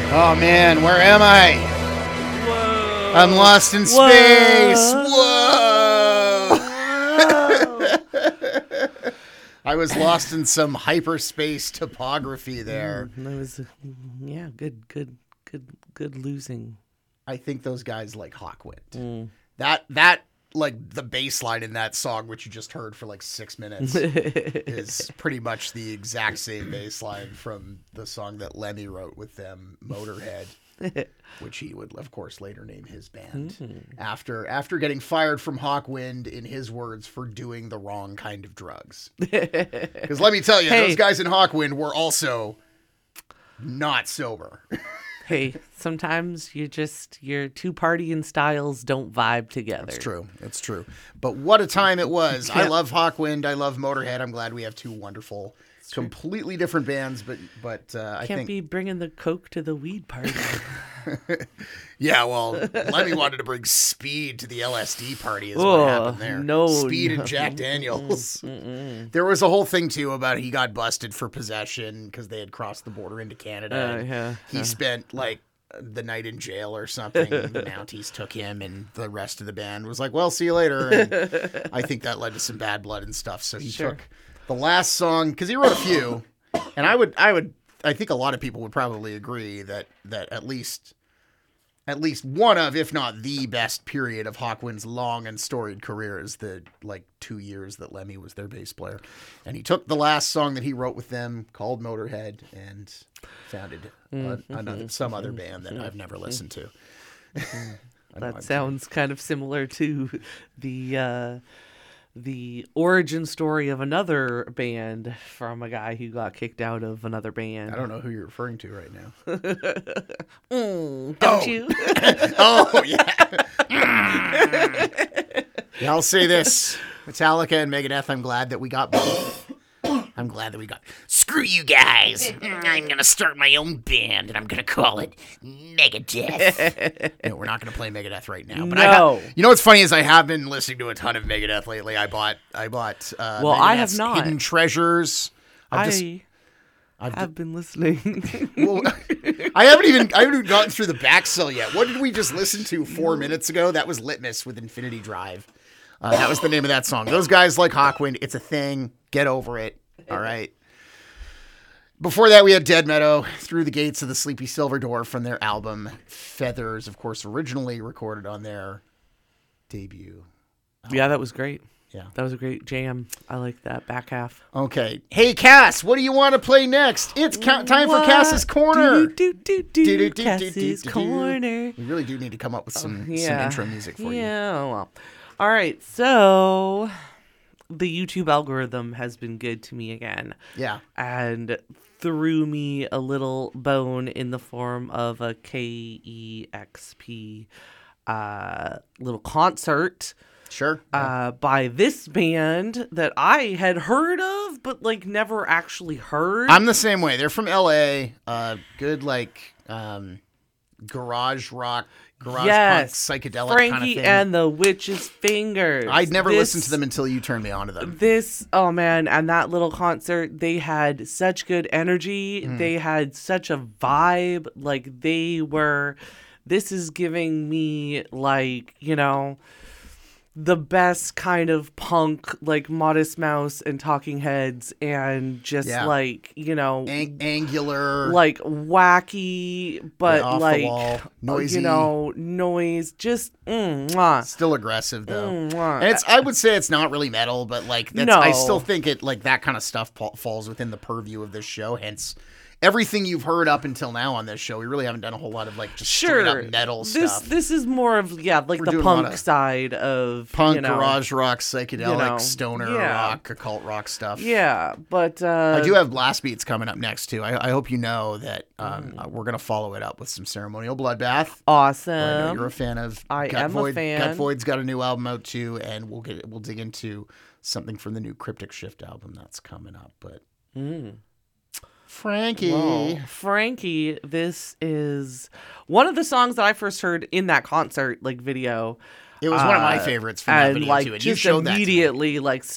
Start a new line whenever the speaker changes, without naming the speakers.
Oh man, where am I?
Whoa.
I'm lost in space. Whoa. I was lost in some hyperspace topography there.
That was, good losing.
I think those guys like Hawkwind. That like the bass line in that song, which you just heard for like 6 minutes, is pretty much the exact same bass line from the song that Lemmy wrote with them, Motorhead, which he would, of course, later name his band after getting fired from Hawkwind, in his words, for doing the wrong kind of drugs. Because let me tell you, those guys in Hawkwind were also not sober.
Hey, sometimes your two partying styles don't vibe together.
It's true. It's true. But what a time it was.
Yep.
I love Hawkwind. I love Motorhead. I'm glad we have two wonderful, completely different bands. But I
Can't
think
be bringing the coke to the weed party.
yeah. Well, Lemmy wanted to bring speed to the LSD party. Is what happened there.
No,
speed and Jack Daniels. There was a whole thing too about he got busted for possession because they had crossed the border into Canada. He spent like the night in jail or something. The Mounties took him, and the rest of the band was like, well, see you later. And I think that led to some bad blood and stuff. So he took the last song, because he wrote a few, and I think a lot of people would probably agree that at least one of, if not the best period of Hawkwind's long and storied career is the 2 years that Lemmy was their bass player. And he took the last song that he wrote with them, called Motorhead, and founded some other band that I've never listened to.
That sounds kind of similar to the origin story of another band from a guy who got kicked out of another band.
I don't know who you're referring to right now.
Don't you?
Oh, yeah. Yeah, I'll say this. Metallica and Megadeth, I'm glad that we got both. I'm glad that we got... Screw you guys. I'm going to start my own band, and I'm going to call it Megadeth. No, we're not going to play Megadeth right now. But
no.
You know what's funny is I have been listening to a ton of Megadeth lately. I bought Megadeth's
I have not.
Hidden Treasures.
I've been listening.
Well, I haven't even gotten through the back sell yet. What did we just listen to 4 minutes ago? That was Litmus with Infinity Drive. That was the name of that song. Those guys like Hawkwind. It's a thing. Get over it. All right. Before that, we had Dead Meadow, Through the Gates of the Sleepy Silver Door, from their album Feathers, of course, originally recorded on their debut album.
Yeah, that was great.
Yeah.
That was a great jam. I like that back half.
Okay. Hey, Cass, what do you want to play next? It's time for Cass's Corner.
Cass's Corner.
We really do need to come up with some intro music for you.
Yeah, well. All right, so the YouTube algorithm has been good to me again.
Yeah.
And threw me a little bone in the form of a KEXP little concert.
Sure.
By this band that I had heard of, but never actually heard.
I'm the same way. They're from LA. Good garage rock, punk, psychedelic
Frankie
kind of thing.
and the Witch's Fingers.
I'd never listened to them until you turned me on to them.
Oh man, and that little concert, they had such good energy. They had such a vibe. This is giving me the best kind of punk, Modest Mouse and Talking Heads, and just
angular,
wacky, but
off the wall, noisy,
noise, just
still aggressive though.
And
I would say it's not really metal, but I still think it that kind of stuff falls within the purview of this show. Hence, everything you've heard up until now on this show, we really haven't done a whole lot of just straight up metal stuff.
This is more of the punk side of
punk, garage rock, psychedelic, stoner rock, occult rock stuff.
Yeah, but
I do have Blast Beats coming up next too. I hope you know that we're gonna follow it up with some Ceremonial Bloodbath.
Awesome.
I know you're a fan of.
I am a fan.
Gut Void's got a new album out too, and we'll dig into something from the new Cryptic Shift album that's coming up. But Frankie,
this is one of the songs that I first heard in that concert video.
It was one of my favorites from that video too, and you showed that
immediately